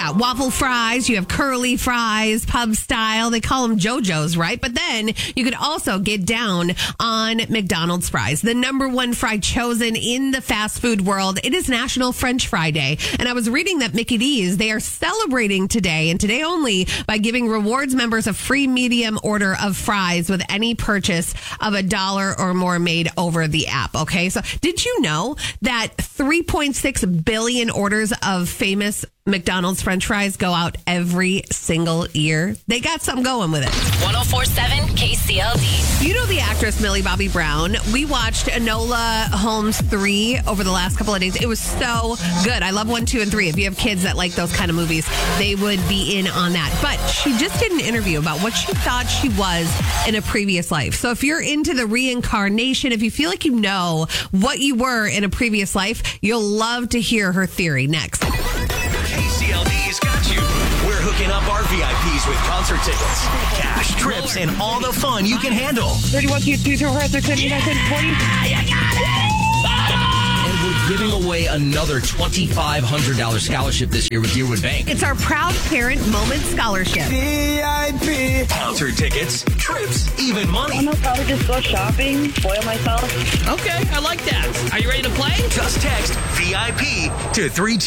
got waffle fries, you have curly fries, pub style. They call them JoJo's, right? But then you could also get down on McDonald's fries, the number one fry chosen in the fast food world. It is National French Fry Day. And I was reading that Mickey D's, they are celebrating today and today only by giving rewards members a free medium order of fries with any purchase of $1 or more made over the app. Okay. So did you know that 3.6 billion orders of famous McDonald's French fries go out every single year? They got something going with it. 104.7 KCLD. You know the actress Millie Bobby Brown. We watched Enola Holmes 3 over the last couple of days. It was so good. I love 1, 2, and 3. If you have kids that like those kind of movies, they would be in on that. But she just did an interview about what she thought she was in a previous life. So if you're into the reincarnation, if you feel like you know what you were in a previous life, you'll love to hear her theory next. KCLD's got you. We're hooking up our VIPs with concert tickets, cash, trips, and all the fun you can handle. 31, 2, 2, 2, 40. And we're giving away another $2,500 scholarship this year with Deerwood Bank. It's our Proud Parent Moment Scholarship. VIP. Concert tickets, trips, even money. I'm gonna probably just go shopping, spoil myself. Okay, I like that. Are you ready to play? Just text VIP to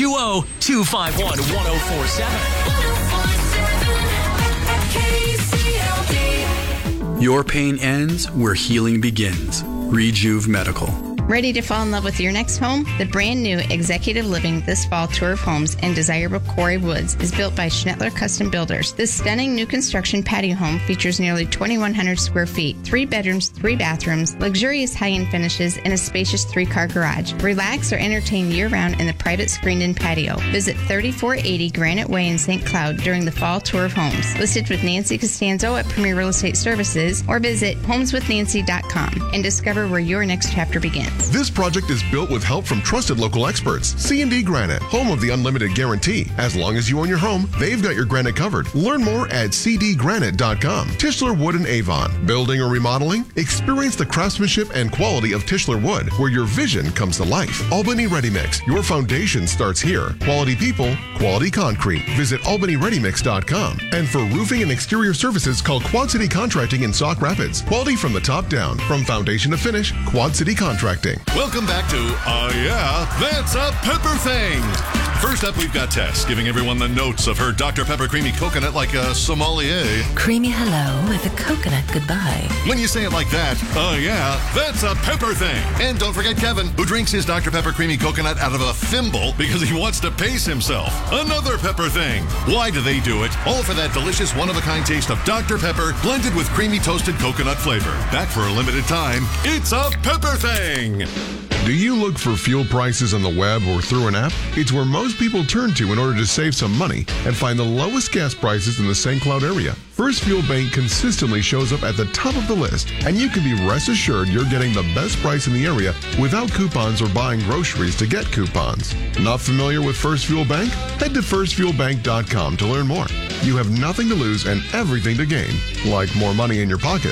320-251-1047. Your pain ends where healing begins. Rejuve Medical. Ready to fall in love with your next home? The brand new Executive Living This Fall Tour of Homes in desirable Quarry Woods is built by Schnettler Custom Builders. This stunning new construction patio home features nearly 2,100 square feet, 3 bedrooms, 3 bathrooms, luxurious high-end finishes, and a spacious 3-car garage. Relax or entertain year-round in the private screened-in patio. Visit 3480 Granite Way in St. Cloud during the Fall Tour of Homes. Listed with Nancy Costanzo at Premier Real Estate Services, or visit homeswithnancy.com and discover where your next chapter begins. This project is built with help from trusted local experts. C&D Granite, home of the unlimited guarantee. As long as you own your home, they've got your granite covered. Learn more at cdgranite.com. Tischler Wood and Avon. Building or remodeling? Experience the craftsmanship and quality of Tischler Wood, where your vision comes to life. Albany Ready Mix. Your foundation starts here. Quality people, quality concrete. Visit albanyreadymix.com. And for roofing and exterior services, call Quad City Contracting in Sauk Rapids. Quality from the top down. From foundation to finish, Quad City Contracting. Welcome back to Yeah, That's a Pepper Thing. First up, we've got Tess giving everyone the notes of her Dr. Pepper Creamy Coconut like a sommelier. Creamy hello with a coconut goodbye. When you say it like that, yeah, that's a pepper thing. And don't forget Kevin, who drinks his Dr. Pepper Creamy Coconut out of a thimble because he wants to pace himself. Another pepper thing. Why do they do it? All for that delicious one-of-a-kind taste of Dr. Pepper blended with creamy toasted coconut flavor. Back for a limited time, it's a pepper thing. Do you look for fuel prices on the web or through an app? It's where most people turn to in order to save some money and find the lowest gas prices in the St. Cloud area. First Fuel Bank consistently shows up at the top of the list, and you can be rest assured you're getting the best price in the area without coupons or buying groceries to get coupons. Not familiar with First Fuel Bank? Head to firstfuelbank.com to learn more. You have nothing to lose and everything to gain, like more money in your pocket.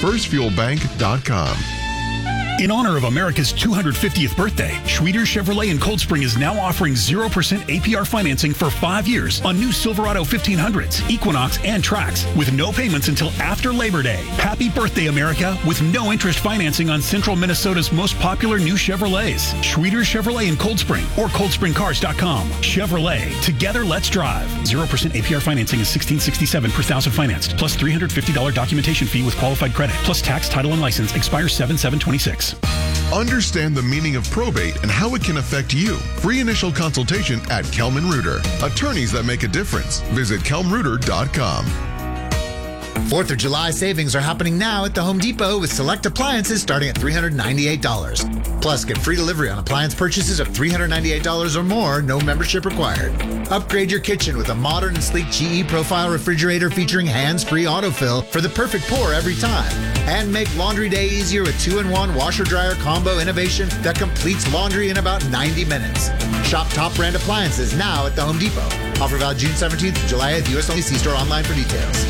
firstfuelbank.com. In honor of America's 250th birthday, Schweeder Chevrolet in Cold Spring is now offering 0% APR financing for 5 years on new Silverado 1500s, Equinox, and Trax with no payments until after Labor Day. Happy birthday, America, with no interest financing on Central Minnesota's most popular new Chevrolets. Schweeder Chevrolet in Cold Spring or coldspringcars.com. Chevrolet, together let's drive. 0% APR financing is $1,667 per thousand financed, plus $350 documentation fee with qualified credit, plus tax, title, and license, expires 7/7/26. Understand the meaning of probate and how it can affect you. Free initial consultation at Kelman Reuter. Attorneys that make a difference. Visit kelmreuter.com. 4th of July savings are happening now at the Home Depot with select appliances starting at $398. Plus, get free delivery on appliance purchases of $398 or more, no membership required. Upgrade your kitchen with a modern and sleek GE Profile refrigerator featuring hands-free autofill for the perfect pour every time. And make laundry day easier with 2-in-1 washer-dryer combo innovation that completes laundry in about 90 minutes. Shop top brand appliances now at the Home Depot. Offer valid June 17th to July 8th. U.S. only. See store online for details.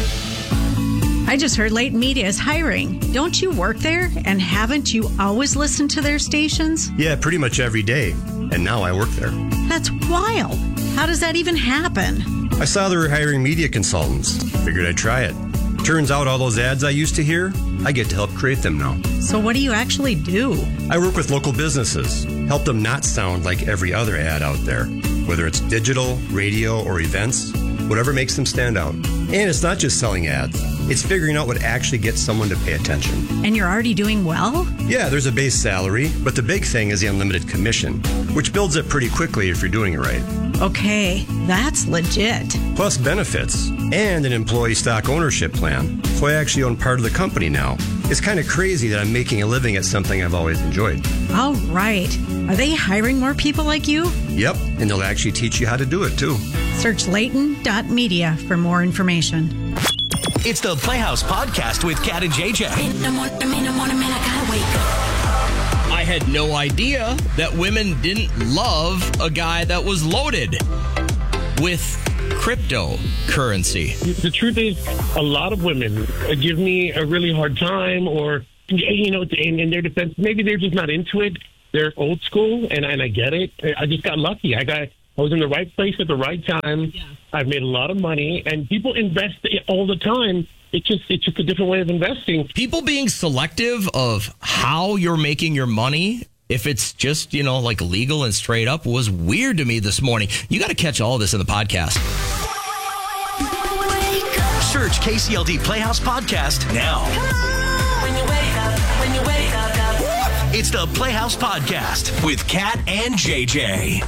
I just heard Leighton Media is hiring. Don't you work there? And haven't you always listened to their stations? Yeah, pretty much every day. And now I work there. That's wild. How does that even happen? I saw they were hiring media consultants. Figured I'd try it. Turns out all those ads I used to hear, I get to help create them now. So what do you actually do? I work with local businesses, help them not sound like every other ad out there. Whether it's digital, radio, or events, whatever makes them stand out. And it's not just selling ads. It's figuring out what actually gets someone to pay attention. And you're already doing well? Yeah, there's a base salary, but the big thing is the unlimited commission, which builds up pretty quickly if you're doing it right. Okay, that's legit. Plus benefits and an employee stock ownership plan. So I actually own part of the company now. It's kind of crazy that I'm making a living at something I've always enjoyed. All right. Are they hiring more people like you? Yep, and they'll actually teach you how to do it too. Search Layton.media for more information. It's the Playhouse Podcast with Kat and JJ. I had no idea that women didn't love a guy that was loaded with cryptocurrency. The truth is, a lot of women give me a really hard time, or, you know, in their defense, maybe they're just not into it. They're old school, and I get it. I just got lucky. I was in the right place at the right time. Yeah. I've made a lot of money, and people invest all the time. It's just a different way of investing. People being selective of how you're making your money, if it's just, you know, like legal and straight up, was weird to me this morning. You got to catch all this in the podcast. Search KCLD Playhouse Podcast now. It's the Playhouse Podcast with Kat and JJ.